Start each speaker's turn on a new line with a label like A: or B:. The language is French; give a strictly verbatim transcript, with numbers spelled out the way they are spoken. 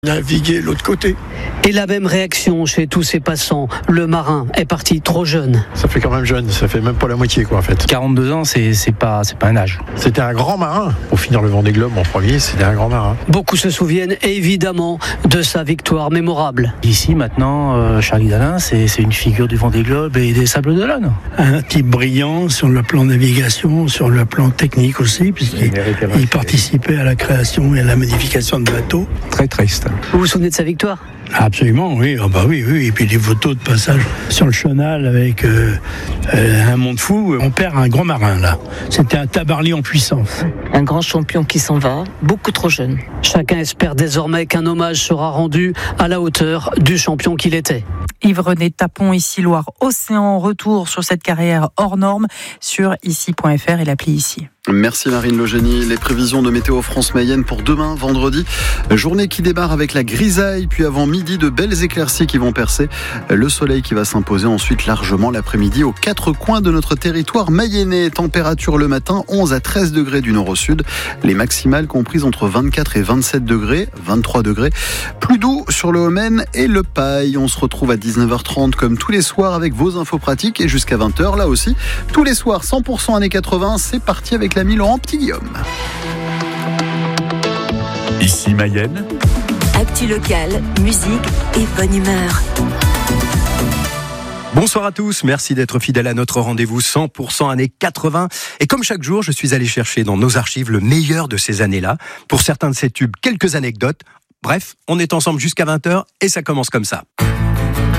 A: Naviguer l'autre côté.
B: Et la même réaction chez tous ces passants. Le marin est parti trop jeune.
A: Ça fait quand même jeune, ça fait même pas la moitié quoi en fait.
C: quarante-deux ans, c'est, c'est, pas, c'est pas un âge.
A: C'était un grand marin. Pour finir le Vendée Globe en premier, c'était un grand marin.
B: Beaucoup se souviennent évidemment de sa victoire mémorable.
C: Ici maintenant, euh, Charlie Dalin, c'est, c'est une figure du Vendée Globe et des Sables d'Olonne.
D: Un type brillant sur le plan navigation, sur le plan technique aussi, puisqu'il il participait à la création et à la modification de bateaux.
E: Très triste.
B: Vous vous souvenez de sa victoire ?
D: Absolument, oui. Oh bah oui, oui. Et puis les photos de passage sur le chenal avec euh, euh, un monde fou. On perd un grand marin là. C'était un Tabarly en puissance.
F: Un grand champion qui s'en va, beaucoup trop jeune.
B: Chacun espère désormais qu'un hommage sera rendu à la hauteur du champion qu'il était.
G: Yves-René Tapon, ici Loire Océan, retour sur cette carrière hors norme sur ici point f r et l'appli Ici.
H: Merci Marine Logénie. Les prévisions de Météo France Mayenne pour demain, vendredi. Journée qui démarre avec la grisaille, puis avant midi, de belles éclaircies qui vont percer. Le soleil qui va s'imposer ensuite largement l'après-midi aux quatre coins de notre territoire mayennais. Température le matin, onze à treize degrés du nord au sud. Les maximales comprises entre vingt-quatre et vingt-sept degrés, vingt-trois degrés. Plus doux sur le Haut-Maine et le Paille. On se retrouve à dix-neuf heures trente comme tous les soirs avec vos infos pratiques et jusqu'à vingt heures là aussi. Tous les soirs, cent pour cent années quatre-vingts, c'est parti avec l'ami Laurent Petit-Guillaume.
I: Ici Mayenne.
J: Actu locale, musique et bonne humeur.
K: Bonsoir à tous, merci d'être fidèles à notre rendez-vous cent pour cent années quatre-vingts. Et comme chaque jour, je suis allé chercher dans nos archives le meilleur de ces années-là. Pour certains de ces tubes, quelques anecdotes. Bref, on est ensemble jusqu'à vingt heures et ça commence comme ça.